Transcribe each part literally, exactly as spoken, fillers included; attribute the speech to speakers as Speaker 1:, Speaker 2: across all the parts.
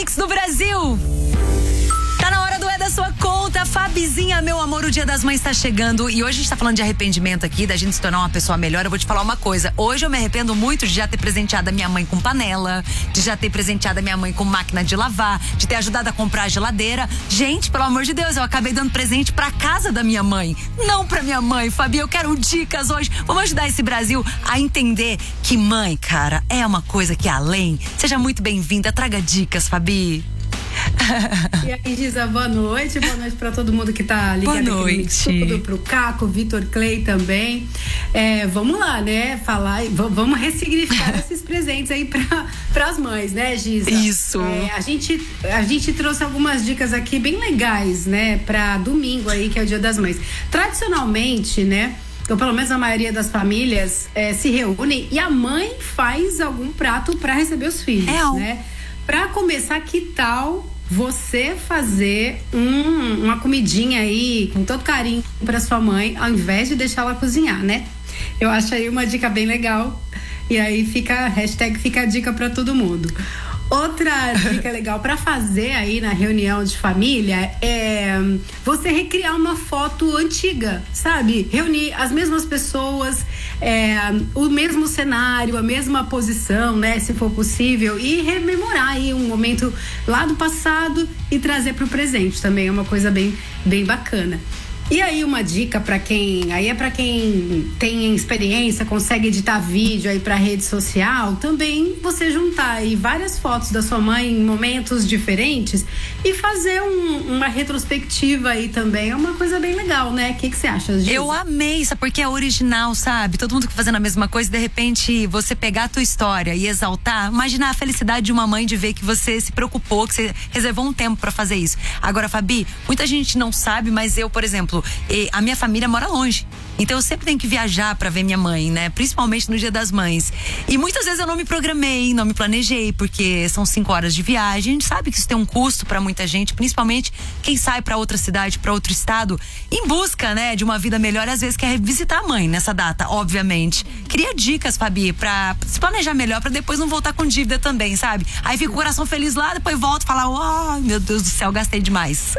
Speaker 1: Mix do Brasil. Tá na hora do É da Sua Conta. Fabizinha, meu amor, o Dia das Mães tá chegando. E hoje a gente tá falando de arrependimento aqui, da gente se tornar uma pessoa melhor. Eu vou te falar uma coisa. Hoje eu me arrependo muito de já ter presenteado a minha mãe com panela, de já ter presenteado a minha mãe com máquina de lavar, de ter ajudado a comprar a geladeira. Gente, pelo amor de Deus, eu acabei dando presente pra casa da minha mãe, não pra minha mãe. Fabi, eu quero dicas hoje. Vamos ajudar esse Brasil a entender que mãe, cara, é uma coisa que é além. Seja muito bem-vinda. Traga dicas, Fabi.
Speaker 2: E aí, Giza, boa noite. Boa noite pra todo mundo que tá ligado
Speaker 1: boa
Speaker 2: aqui no Mix Tudo, pro Caco, Vitor Clay também. É, vamos lá, né? Falar, vamos ressignificar esses presentes aí pra, pras mães, né, Giza?
Speaker 1: Isso.
Speaker 2: É, a, gente, a gente trouxe algumas dicas aqui bem legais, né? Pra domingo aí, que é o Dia das Mães. Tradicionalmente, né? Ou pelo menos a maioria das famílias é, se reúnem e a mãe faz algum prato pra receber os filhos,
Speaker 1: é.
Speaker 2: né? Pra começar, que tal você fazer um, uma comidinha aí com todo carinho pra sua mãe, ao invés de deixar ela cozinhar, né? Eu acho aí uma dica bem legal. E aí fica, hashtag fica a dica pra todo mundo. Outra dica legal para fazer aí na reunião de família é você recriar uma foto antiga, sabe? Reunir as mesmas pessoas, é, o mesmo cenário, a mesma posição, né? Se for possível, e rememorar aí um momento lá do passado e trazer para o presente também é uma coisa bem, bem bacana. E aí uma dica para quem, aí é para quem tem experiência, consegue editar vídeo aí para rede social, também você juntar aí várias fotos da sua mãe em momentos diferentes e fazer um, uma retrospectiva aí também, é uma coisa bem legal, né? O que que você acha, Giza?
Speaker 1: Eu amei, isso porque é original, sabe? Todo mundo fazendo a mesma coisa e de repente você pegar a tua história e exaltar, imaginar a felicidade de uma mãe de ver que você se preocupou, que você reservou um tempo para fazer isso. Agora, Fabi, muita gente não sabe, mas eu, por exemplo, E a minha família mora longe, então eu sempre tenho que viajar pra ver minha mãe, né? Principalmente no Dia das Mães. E muitas vezes eu não me programei, não me planejei, porque são cinco horas de viagem. A gente sabe que isso tem um custo pra muita gente, principalmente quem sai pra outra cidade, pra outro estado, em busca, né, de uma vida melhor. Às vezes quer visitar a mãe nessa data, obviamente. Queria dicas, Fabi, pra se planejar melhor, pra depois não voltar com dívida também, sabe? Aí fica o coração feliz lá, depois volta e fala: oh, meu Deus do céu, gastei demais.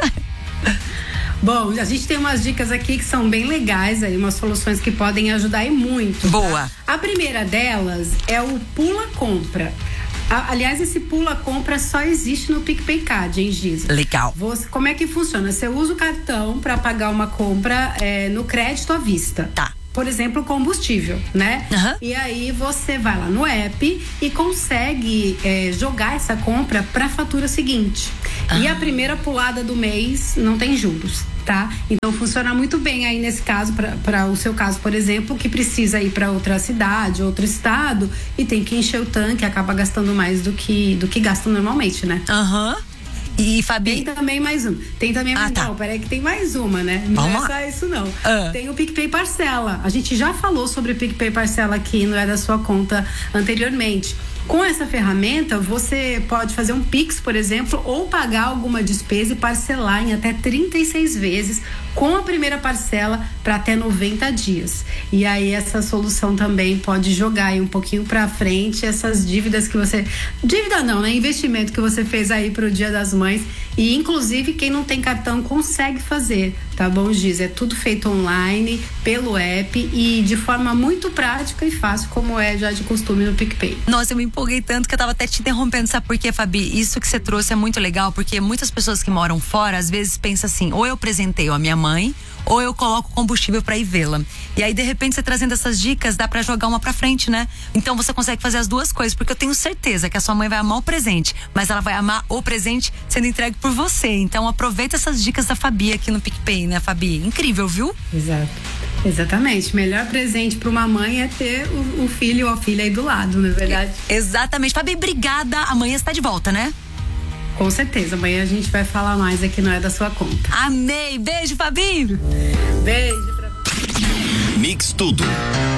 Speaker 2: Bom, a gente tem umas dicas aqui que são bem legais aí, umas soluções que podem ajudar e muito.
Speaker 1: Boa.
Speaker 2: Tá? A primeira delas é o Pula Compra. A, aliás, esse Pula Compra só existe no PicPay Card, hein, Giza?
Speaker 1: Legal.
Speaker 2: Você, como é que funciona? Você usa o cartão para pagar uma compra é, no crédito à vista.
Speaker 1: Tá.
Speaker 2: Por exemplo, combustível, né?
Speaker 1: Uhum.
Speaker 2: E aí você vai lá no app e consegue é, jogar essa compra para a fatura seguinte. Uhum. E a primeira pulada do mês não tem juros, tá? Então funciona muito bem aí nesse caso, para o seu caso, por exemplo, que precisa ir para outra cidade, outro estado e tem que encher o tanque, acaba gastando mais do que, do que gasta normalmente, né?
Speaker 1: Aham. Uhum. E, Fabi...
Speaker 2: Tem também mais um. Tem também mais...
Speaker 1: Ah, tá.
Speaker 2: Não, peraí que tem mais uma, né? Não
Speaker 1: Vamos
Speaker 2: é só isso, não.
Speaker 1: Ah.
Speaker 2: Tem o PicPay Parcela. A gente já falou sobre o PicPay Parcela aqui, não é da sua conta anteriormente. Com essa ferramenta, você pode fazer um Pix, por exemplo, ou pagar alguma despesa e parcelar em até trinta e seis vezes, com a primeira parcela para até noventa dias. E aí essa solução também pode jogar aí um pouquinho para frente essas dívidas que você... Dívida não, né? Investimento que você fez aí pro Dia das Mães. E inclusive quem não tem cartão consegue fazer, tá bom, Giz? É tudo feito online, pelo app e de forma muito prática e fácil, como é já de costume no PicPay.
Speaker 1: Nossa, eu me empolguei tanto que eu tava até te interrompendo, sabe por quê, Fabi? Isso que você trouxe é muito legal, porque muitas pessoas que moram fora, às vezes pensam assim, ou eu presenteio a minha mãe, ou eu coloco combustível pra ir vê-la. E aí, de repente, você trazendo essas dicas, dá pra jogar uma pra frente, né? Então você consegue fazer as duas coisas, porque eu tenho certeza que a sua mãe vai amar o presente, mas ela vai amar o presente sendo entregue por você. Então aproveita essas dicas da Fabi aqui no PicPay, né, Fabi? Incrível, viu?
Speaker 2: Exato. Exatamente. Melhor presente para uma mãe é ter o, o filho ou a filha aí do lado, não é verdade?
Speaker 1: Exatamente. Fabi, obrigada. Amanhã você tá de volta, né?
Speaker 2: Com certeza. Amanhã a gente vai falar mais aqui, não é da sua conta.
Speaker 1: Amei. Beijo, Fabi.
Speaker 2: Beijo pra...
Speaker 3: Mix Tudo.